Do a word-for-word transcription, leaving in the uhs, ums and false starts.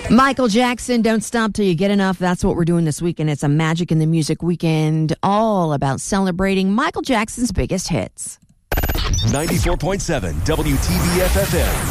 Michael Jackson, Don't Stop Till You Get Enough. That's what we're doing this weekend. It's a Magic in the Music weekend, all about celebrating Michael Jackson's biggest hits. ninety-four point seven W T B F F M.